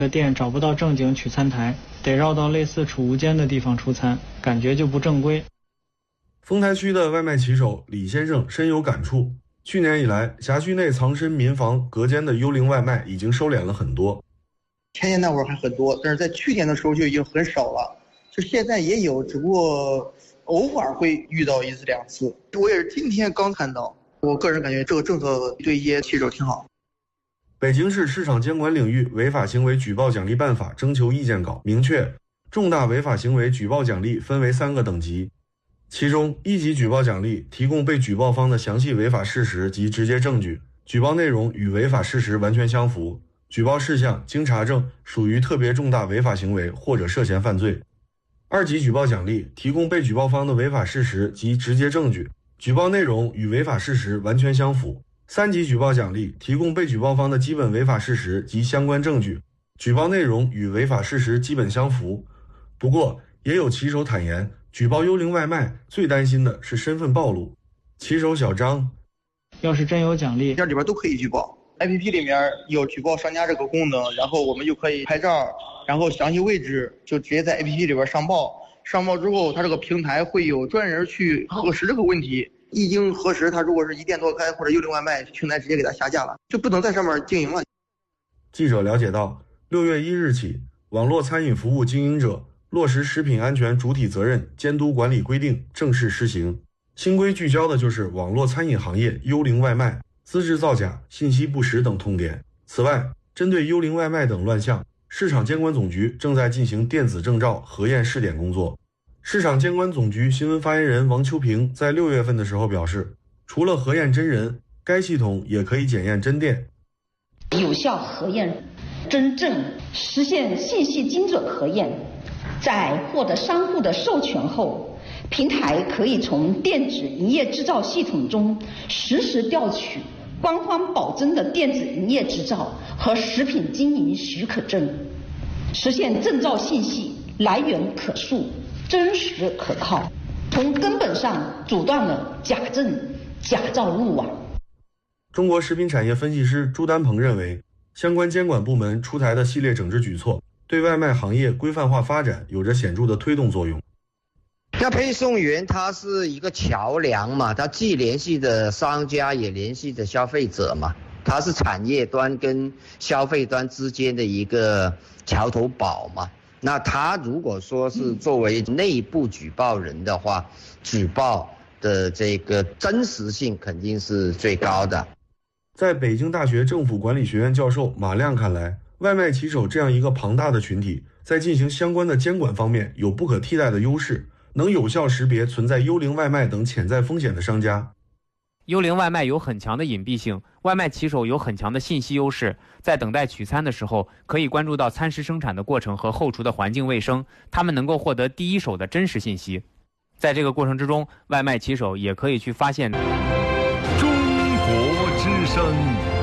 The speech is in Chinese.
店找不到正经取餐台，得绕到类似储物间的地方出餐，感觉就不正规。 丰台区的外卖骑手李先生深有感触，去年以来，辖区内藏身民房隔间的幽灵外卖已经收敛了很多。 前年那会儿还很多，但是在去年的时候就已经很少了。就现在也有，只不过偶尔会遇到1次2次。我也是今天刚看到，我个人感觉这个政策对一些骑手挺好。 北京市市场监管领域违法行为举报奖励办法征求意见稿明确，重大违法行为举报奖励分为3个等级，其中1级举报奖励提供被举报方的详细违法事实及直接证据，举报内容与违法事实完全相符，举报事项经查证属于特别重大违法行为或者涉嫌犯罪。2级举报奖励提供被举报方的违法事实及直接证据，举报内容与违法事实完全相符。3级举报奖励提供被举报方的基本违法事实及相关证据，举报内容与违法事实基本相符。不过，也有骑手坦言，举报幽灵外卖最担心的是身份暴露。骑手小张， 要是真有奖励， 这里边都可以举报。APP 里面有举报商家这个功能，然后我们就可以拍照，然后详细位置就直接在 APP 里边上报。上报之后，它这个平台会有专人去核实这个问题。一经核实，它如果是一店多开或者幽灵外卖，平台直接给它下架了，就不能在上面经营了。 记者了解到，6月1日起，网络餐饮服务经营者落实食品安全主体责任监督管理规定正式施行。新规聚焦的就是网络餐饮行业幽灵外卖、资质造假、信息不实等痛点。此外，针对幽灵外卖等乱象，市场监管总局正在进行电子证照核验试点工作。市场监管总局新闻发言人王秋平在6月份的时候表示，除了核验真人，该系统也可以检验真店， 有效核验真正实现信息精准核验。在获得商户的授权后，平台可以从电子营业执照系统中实时调取官方保证的电子营业执照和食品经营许可证，实现证照信息来源可溯、真实可靠，从根本上阻断了假证假造入网。 中国食品产业分析师朱丹鹏认为，相关监管部门出台的系列整治举措对外卖行业规范化发展有着显著的推动作用。 那配送员他是一个桥梁嘛，他既联系着商家也联系着消费者嘛，他是产业端跟消费端之间的一个桥头堡嘛。那他如果说是作为内部举报人的话，举报的这个真实性肯定是最高的。 在北京大学政府管理学院教授马亮看来，外卖骑手这样一个庞大的群体，在进行相关的监管方面有不可替代的优势，能有效识别存在幽灵外卖等潜在风险的商家。 幽灵外卖有很强的隐蔽性，外卖骑手有很强的信息优势，在等待取餐的时候，可以关注到餐食生产的过程和后厨的环境卫生，他们能够获得第一手的真实信息。在这个过程之中，外卖骑手也可以去发现。 中国之声。